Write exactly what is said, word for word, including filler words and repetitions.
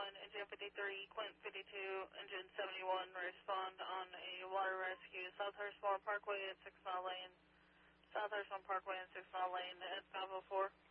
one, engine fifty-three, Quint fifty-two, engine seventy-one, respond on a water rescue, South Hurstville Parkway at six mile lane, South Hurstville Parkway at six mile lane at five oh four.